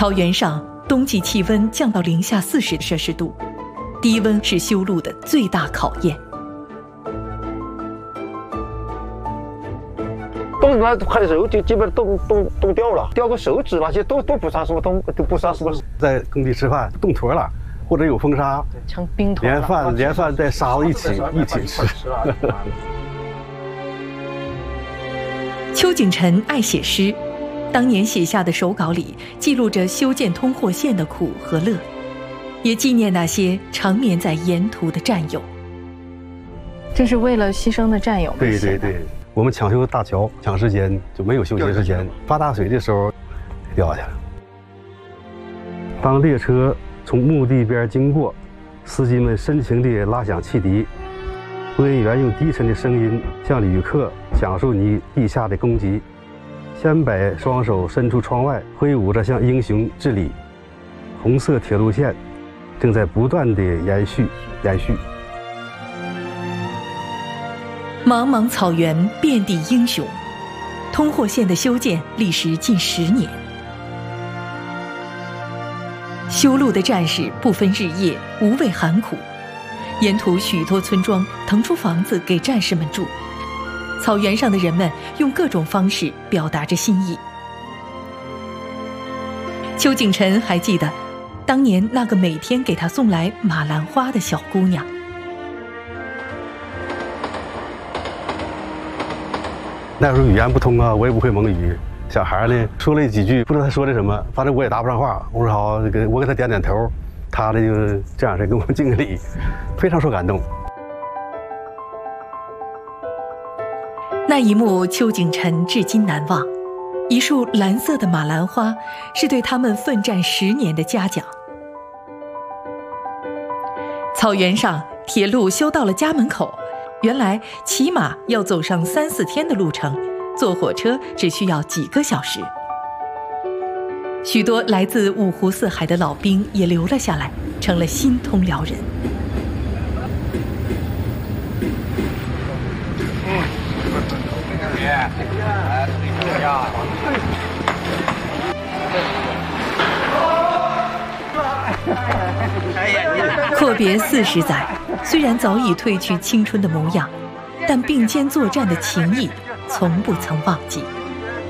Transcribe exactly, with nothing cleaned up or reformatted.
草原上，冬季气温降到零下四十摄氏度，低温是修路的最大考验。 冻完快的时候，就基本冻冻冻掉了，掉个手指那些都都不算什么冻，都不算什么。 在工地吃饭冻坨了，或者有风沙， 成冰坨了。 连饭连饭带沙子一起一起吃。 邱景臣爱写诗，当年写下的手稿里记录着修建通霍线的苦和乐，也纪念那些长眠在沿途的战友。 这是为了牺牲的战友们。 对对对。我们抢修大桥，抢时间就没有休息时间。发大水的时候，掉下去了。当列车从墓地边经过，司机们深情地拉响汽笛，播音员用低沉的声音向旅客讲述你立下的功绩。先把双手伸出窗外，挥舞着向英雄致礼。红色铁路线正在不断地延续延续。 茫茫草原，遍地英雄。通霍线的修建历时近十年，修路的战士不分日夜，无畏寒苦。沿途许多村庄腾出房子给战士们住，草原上的人们用各种方式表达着心意。邱景臣还记得，当年那个每天给他送来马兰花的小姑娘。 那时候语言不通啊，我也不会蒙语。小孩呢说了几句，不知道他说的什么，反正我也答不上话。我说好，给我给他点点头，他呢就这样式跟我敬个礼，非常受感动。 那一幕，邱景臣至今难忘。一束蓝色的马兰花，是对他们奋战十年的嘉奖。草原上，铁路修到了家门口。原来骑马要走上三四天的路程，坐火车只需要几个小时。许多来自五湖四海的老兵也留了下来，成了新通辽人。阔别四十载，虽然早已褪去青春的模样，但并肩作战的情谊从不曾忘记。